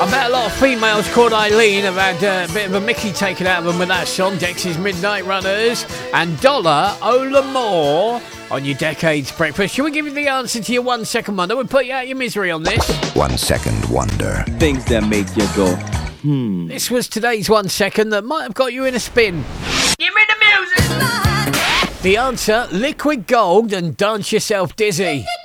I bet a lot of females called Eileen have had a bit of a mickey taken out of them with that song, Dexys Midnight Runners and Dollar Olamore on your Decades Breakfast. Shall we give you the answer to your 1 second wonder? We'll put you out of your misery on this. 1 second wonder. Things that make you go, This was today's 1 second that might have got you in a spin. Give me the music! The answer, Liquid Gold and Dance Yourself Dizzy.